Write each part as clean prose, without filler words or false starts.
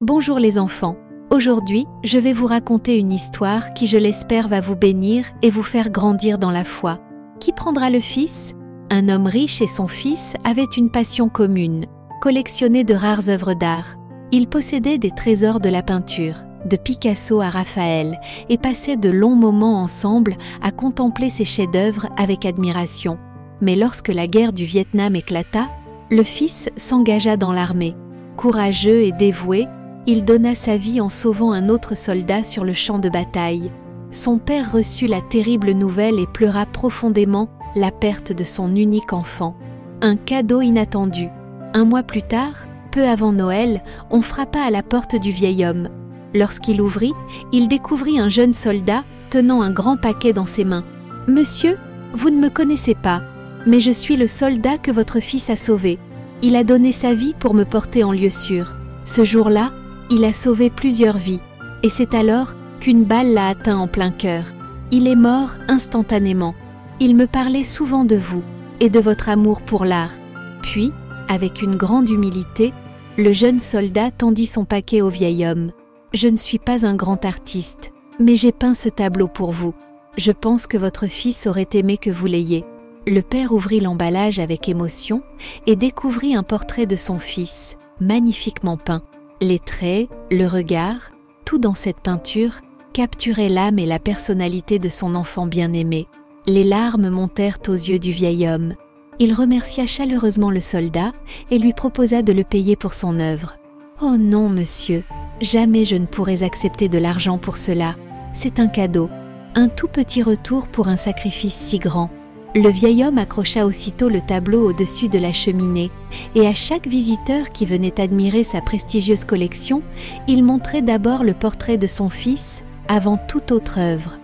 Bonjour les enfants. Aujourd'hui, je vais vous raconter une histoire qui, je l'espère, va vous bénir et vous faire grandir dans la foi. Qui prendra le fils ? Un homme riche et son fils avaient une passion commune, collectionner de rares œuvres d'art. Ils possédaient des trésors de la peinture, de Picasso à Raphaël, et passaient de longs moments ensemble à contempler ces chefs-d'œuvre avec admiration. Mais lorsque la guerre du Vietnam éclata, le fils s'engagea dans l'armée. Courageux et dévoué, il donna sa vie en sauvant un autre soldat sur le champ de bataille. Son père reçut la terrible nouvelle et pleura profondément la perte de son unique enfant. Un cadeau inattendu. Un mois plus tard, peu avant Noël, on frappa à la porte du vieil homme. Lorsqu'il ouvrit, il découvrit un jeune soldat tenant un grand paquet dans ses mains. « Monsieur, vous ne me connaissez pas, mais je suis le soldat que votre fils a sauvé. Il a donné sa vie pour me porter en lieu sûr. Ce jour-là, il a sauvé plusieurs vies, et c'est alors qu'une balle l'a atteint en plein cœur. Il est mort instantanément. Il me parlait souvent de vous et de votre amour pour l'art. » Puis, avec une grande humilité, le jeune soldat tendit son paquet au vieil homme. « Je ne suis pas un grand artiste, mais j'ai peint ce tableau pour vous. Je pense que votre fils aurait aimé que vous l'ayez. » Le père ouvrit l'emballage avec émotion et découvrit un portrait de son fils, magnifiquement peint. Les traits, le regard, tout dans cette peinture capturait l'âme et la personnalité de son enfant bien-aimé. Les larmes montèrent aux yeux du vieil homme. Il remercia chaleureusement le soldat et lui proposa de le payer pour son œuvre. « Oh non, monsieur, jamais je ne pourrais accepter de l'argent pour cela. C'est un cadeau, un tout petit retour pour un sacrifice si grand. » Le vieil homme accrocha aussitôt le tableau au-dessus de la cheminée, et à chaque visiteur qui venait admirer sa prestigieuse collection, il montrait d'abord le portrait de son fils avant toute autre œuvre.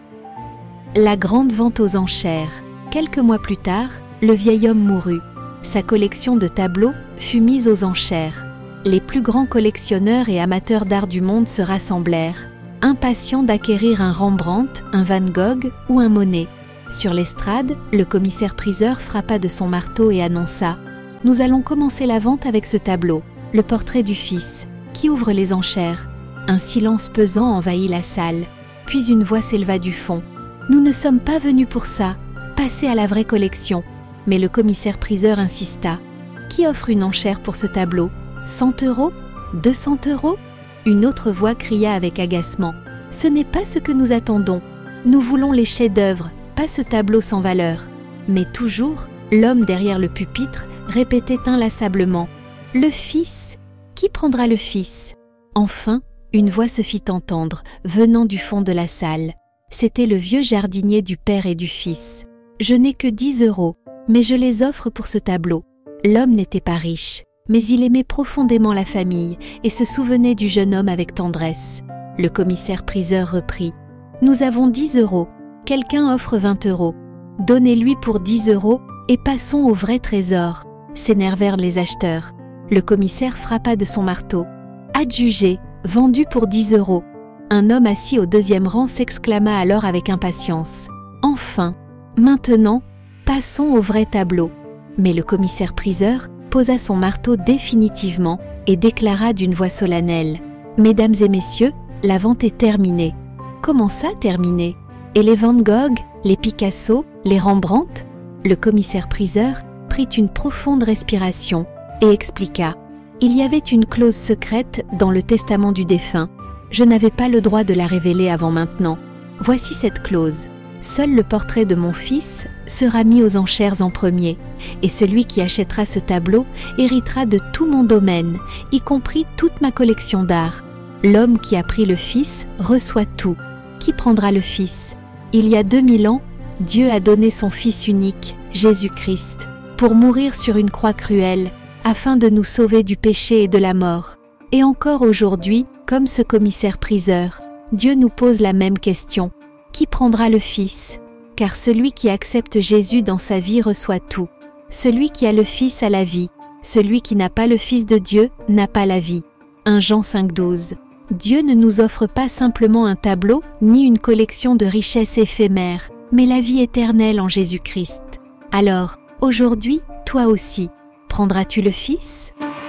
La grande vente aux enchères. Quelques mois plus tard, le vieil homme mourut. Sa collection de tableaux fut mise aux enchères. Les plus grands collectionneurs et amateurs d'art du monde se rassemblèrent, impatients d'acquérir un Rembrandt, un Van Gogh ou un Monet. Sur l'estrade, le commissaire-priseur frappa de son marteau et annonça « Nous allons commencer la vente avec ce tableau, le portrait du fils. Qui ouvre les enchères ?» Un silence pesant envahit la salle, puis une voix s'éleva du fond. « Nous ne sommes pas venus pour ça, passez à la vraie collection. » Mais le commissaire-priseur insista. « Qui offre une enchère pour ce tableau ? 100 €? 200 €? » Une autre voix cria avec agacement. « Ce n'est pas ce que nous attendons. Nous voulons les chefs-d'œuvre, pas ce tableau sans valeur. » Mais toujours, l'homme derrière le pupitre répétait inlassablement « Le fils ? Qui prendra le fils ?» Enfin, une voix se fit entendre, venant du fond de la salle. C'était le vieux jardinier du père et du fils. « Je n'ai que 10 €, mais je les offre pour ce tableau. » L'homme n'était pas riche, mais il aimait profondément la famille et se souvenait du jeune homme avec tendresse. Le commissaire-priseur reprit « Nous avons 10 €. Quelqu'un offre 20 €. Donnez-lui pour 10 € et passons au vrai trésor. » S'énervèrent les acheteurs. Le commissaire frappa de son marteau. « Adjugé, vendu pour 10 €. » Un homme assis au deuxième rang s'exclama alors avec impatience. « Enfin, maintenant, passons au vrai tableau. » Mais le commissaire-priseur posa son marteau définitivement et déclara d'une voix solennelle. « Mesdames et messieurs, la vente est terminée. » « Comment ça, terminée ? Et les Van Gogh, les Picasso, les Rembrandt ?» Le commissaire-priseur prit une profonde respiration et expliqua. « Il y avait une clause secrète dans le testament du défunt. Je n'avais pas le droit de la révéler avant maintenant. Voici cette clause. Seul le portrait de mon fils sera mis aux enchères en premier, et celui qui achètera ce tableau héritera de tout mon domaine, y compris toute ma collection d'art. L'homme qui a pris le fils reçoit tout. Qui prendra le fils ? Il y a 2000 ans, Dieu a donné son Fils unique, Jésus-Christ, pour mourir sur une croix cruelle, afin de nous sauver du péché et de la mort. Et encore aujourd'hui, comme ce commissaire-priseur, Dieu nous pose la même question. Qui prendra le Fils ? Car celui qui accepte Jésus dans sa vie reçoit tout. Celui qui a le Fils a la vie. Celui qui n'a pas le Fils de Dieu n'a pas la vie. 1 Jean 5,12. Dieu ne nous offre pas simplement un tableau, ni une collection de richesses éphémères, mais la vie éternelle en Jésus-Christ. Alors, aujourd'hui, toi aussi, prendras-tu le Fils ?